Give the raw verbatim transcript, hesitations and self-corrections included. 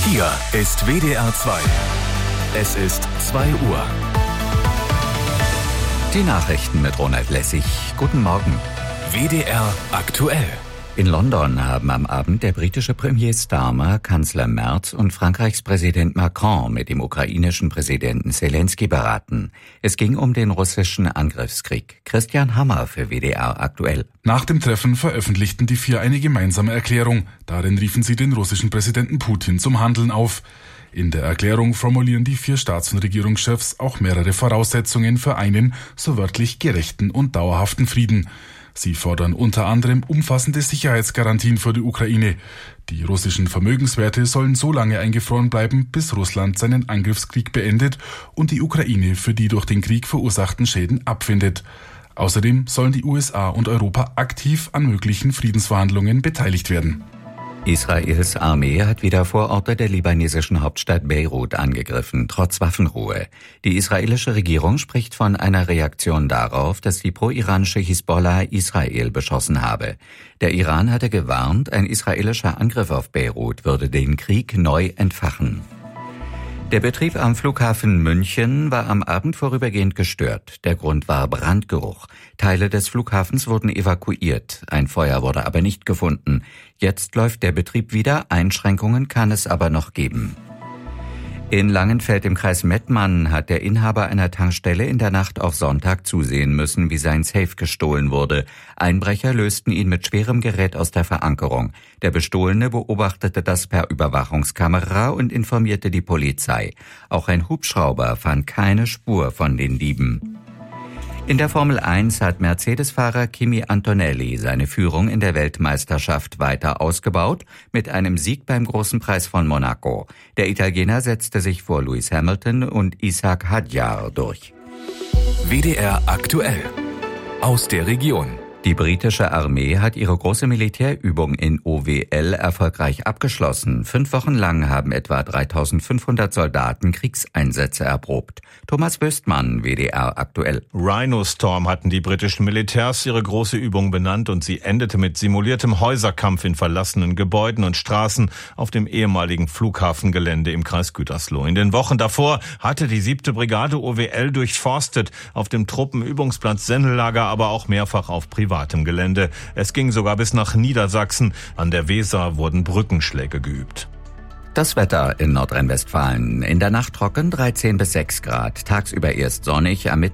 Hier ist W D R zwei. Es ist zwei Uhr. Die Nachrichten mit Ronald Lessig. Guten Morgen. W D R aktuell. In London haben am Abend der britische Premier Starmer, Kanzler Merz und Frankreichs Präsident Macron mit dem ukrainischen Präsidenten Zelensky beraten. Es ging um den russischen Angriffskrieg. Christian Hammer für W D R aktuell. Nach dem Treffen veröffentlichten die vier eine gemeinsame Erklärung. Darin riefen sie den russischen Präsidenten Putin zum Handeln auf. In der Erklärung formulieren die vier Staats- und Regierungschefs auch mehrere Voraussetzungen für einen, so wörtlich, gerechten und dauerhaften Frieden. Sie fordern unter anderem umfassende Sicherheitsgarantien für die Ukraine. Die russischen Vermögenswerte sollen so lange eingefroren bleiben, bis Russland seinen Angriffskrieg beendet und die Ukraine für die durch den Krieg verursachten Schäden abfindet. Außerdem sollen die U S A und Europa aktiv an möglichen Friedensverhandlungen beteiligt werden. Israels Armee hat wieder Vororte der libanesischen Hauptstadt Beirut angegriffen, trotz Waffenruhe. Die israelische Regierung spricht von einer Reaktion darauf, dass die pro-iranische Hisbollah Israel beschossen habe. Der Iran hatte gewarnt, ein israelischer Angriff auf Beirut würde den Krieg neu entfachen. Der Betrieb am Flughafen München war am Abend vorübergehend gestört. Der Grund war Brandgeruch. Teile des Flughafens wurden evakuiert. Ein Feuer wurde aber nicht gefunden. Jetzt läuft der Betrieb wieder. Einschränkungen kann es aber noch geben. In Langenfeld im Kreis Mettmann hat der Inhaber einer Tankstelle in der Nacht auf Sonntag zusehen müssen, wie sein Safe gestohlen wurde. Einbrecher lösten ihn mit schwerem Gerät aus der Verankerung. Der Bestohlene beobachtete das per Überwachungskamera und informierte die Polizei. Auch ein Hubschrauber fand keine Spur von den Dieben. In der Formel eins hat Mercedes-Fahrer Kimi Antonelli seine Führung in der Weltmeisterschaft weiter ausgebaut, mit einem Sieg beim Großen Preis von Monaco. Der Italiener setzte sich vor Lewis Hamilton und Ishaq Hadjar durch. W D R aktuell. Aus der Region. Die britische Armee hat ihre große Militärübung in O W L erfolgreich abgeschlossen. Fünf Wochen lang haben etwa dreitausendfünfhundert Soldaten Kriegseinsätze erprobt. Thomas Wöstmann, W D R aktuell. Rhino Storm hatten die britischen Militärs ihre große Übung benannt und sie endete mit simuliertem Häuserkampf in verlassenen Gebäuden und Straßen auf dem ehemaligen Flughafengelände im Kreis Gütersloh. In den Wochen davor hatte die siebte Brigade O W L durchforstet, auf dem Truppenübungsplatz Sennellager, aber auch mehrfach auf privatem Gelände. Es ging sogar bis nach Niedersachsen. An der Weser wurden Brückenschläge geübt. Das Wetter in Nordrhein-Westfalen. In der Nacht trocken dreizehn bis sechs Grad. Tagsüber erst sonnig, am Mittag